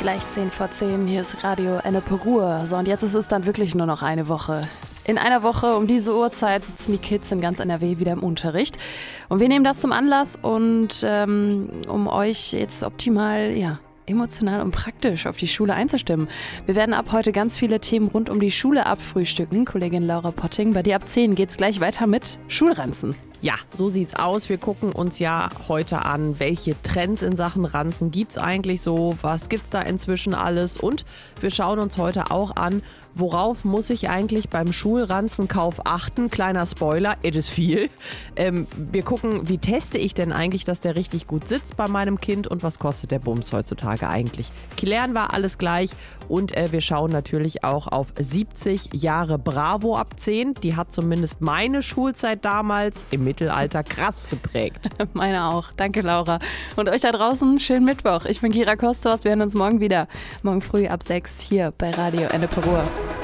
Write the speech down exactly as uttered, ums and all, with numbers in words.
Gleich zehn vor zehn, hier ist Radio Ennepe Ruhr. So, und jetzt ist es dann wirklich nur noch eine Woche. In einer Woche um diese Uhrzeit sitzen die Kids in ganz N R W wieder im Unterricht. Und wir nehmen das zum Anlass und ähm, um euch jetzt optimal, ja, emotional und praktisch auf die Schule einzustimmen. Wir werden ab heute ganz viele Themen rund um die Schule abfrühstücken. Kollegin Laura Potting, bei dir ab zehn geht's gleich weiter mit Schulranzen. Ja, so sieht's aus. Wir gucken uns ja heute an, welche Trends in Sachen Ranzen gibt's eigentlich so, was gibt's da inzwischen alles, und wir schauen uns heute auch an, worauf muss ich eigentlich beim Schulranzenkauf achten. Kleiner Spoiler, it is viel. Ähm, wir gucken, wie teste ich denn eigentlich, dass der richtig gut sitzt bei meinem Kind, und was kostet der Bums heutzutage eigentlich. Klären wir alles gleich, und äh, wir schauen natürlich auch auf siebzig Jahre Bravo ab zehn. Die hat zumindest meine Schulzeit damals im Mittelalter krass geprägt. Meine auch. Danke, Laura. Und euch da draußen, schönen Mittwoch. Ich bin Kira Kostos. Wir hören uns morgen wieder. Morgen früh ab sechs hier bei Radio Ennepe Ruhr.